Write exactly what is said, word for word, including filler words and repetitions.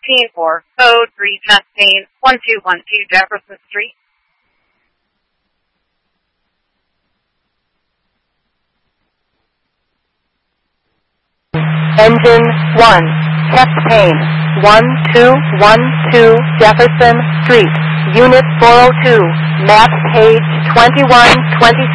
fifteen four oh three testing one two one two Jefferson Street. Engine one, chest pain, one two one two Jefferson Street, Unit four oh two, map page twenty-one twenty.